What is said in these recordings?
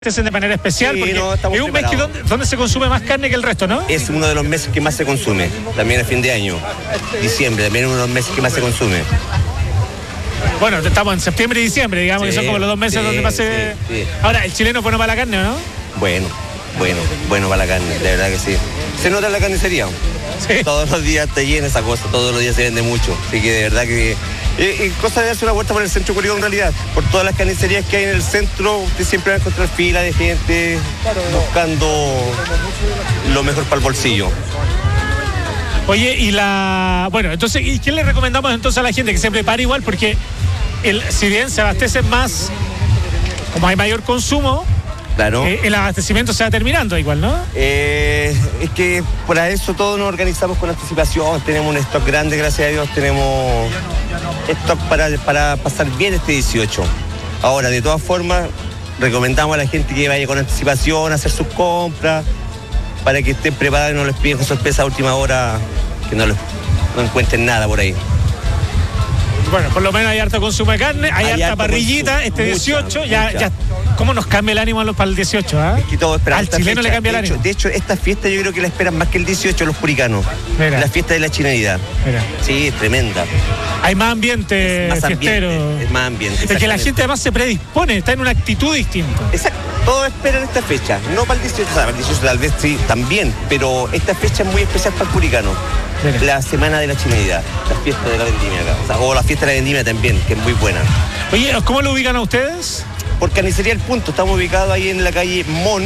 De manera especial, Sí, porque no, estamos es un mes preparados. donde se consume más carne que el resto, ¿no? Es uno de los meses que más se consume, también a fin de año. Diciembre, también es uno de los meses que más se consume. Bueno, estamos en septiembre y diciembre, digamos, que son como los dos meses donde más se... Sí. Ahora, el chileno es bueno para la carne, ¿no? Bueno para la carne, de verdad que sí. Se nota en la carnicería. Sí. Todos los días te llena esa cosa, todos los días se vende mucho. Así que de verdad que... cosa de darse una vuelta por el centro Curicó en realidad. Por todas las carnicerías que hay en el centro, usted siempre va a encontrar fila de gente buscando lo mejor para el bolsillo. Oye, bueno, entonces, ¿y qué le recomendamos entonces a la gente? Que se prepare igual, porque si bien se abastece más, como hay mayor consumo, Claro. el abastecimiento se va terminando igual, ¿no? Es que para eso todos nos organizamos con anticipación, tenemos un stock grande, gracias a Dios, tenemos stock para pasar bien este 18. Ahora, de todas formas, recomendamos a la gente que vaya con anticipación a hacer sus compras, para que estén preparados y no les piden sorpresa a última hora, que no encuentren nada por ahí. Bueno, por lo menos hay harto consumo de carne, hay harta harto parrillita, consumo, este 18, mucha. ya, ¿cómo nos cambia el ánimo para el 18? Es que todos esperan Al esta chileno fecha. le cambia el ánimo. De hecho, esta fiesta yo creo que la esperan más que el 18 los puricanos. Mira. La fiesta de la chilenidad. Mira. Sí, es tremenda. Hay más ambiente Más fiestero. ambiente, es más ambiente. Es que la exactamente. gente además se predispone, está en una actitud distinta. Exacto, todos esperan esta fecha, no para el 18, o sea, para el 18 tal vez sí, también, pero esta fecha es muy especial para el Curicano. Mira. La semana de la chilenidad, la fiesta de la vendimia acá, o la fiesta de la vendimia también, que es muy buena. Oye, ¿cómo lo ubican a ustedes? Por Carnicería El Punto, estamos ubicados ahí en la calle Mon,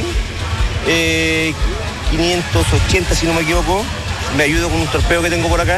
580 si no me equivoco. Me ayudo con un torpeo que tengo por acá.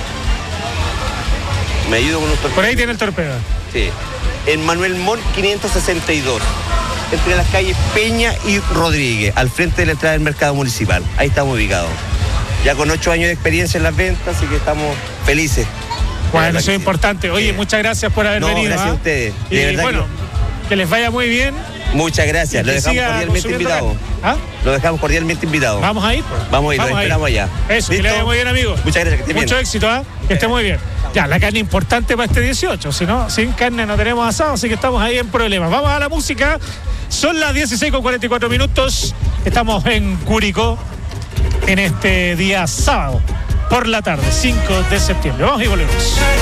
Por ahí tiene el torpedo. Sí, en Manuel Mon 562, entre las calles Peña y Rodríguez, al frente de la entrada del mercado municipal. Ahí estamos ubicados. Ya con 8 años de experiencia en las ventas, así que estamos felices. Bueno, eso es importante. Oye, muchas gracias por haber venido. Gracias a ustedes. Y De verdad bueno, que les vaya muy bien. muchas gracias. Lo Que dejamos siga cordialmente consumiendo invitado. carne. Lo dejamos cordialmente invitado. Vamos a ir, pues. Vamos a ir, los esperamos allá. Eso, que ¿Listo? le vaya muy bien, amigo. Muchas gracias, que esté bien. Mucho éxito, ¿ah? Que esté muy bien. Ya, la carne importante para este 18. Si no, sin carne no tenemos asado, así que estamos ahí en problemas. Vamos a la música. Son las 16:44. Estamos en Curicó en este día sábado por la tarde, 5 de septiembre. Vamos y volvemos.